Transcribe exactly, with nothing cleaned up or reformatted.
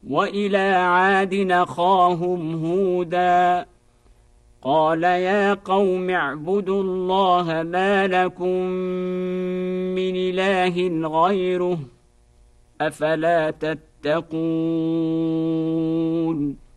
وإلى عاد أخاهم هودا قال يا قوم اعبدوا الله ما لكم من إله غيره أفلا تتقون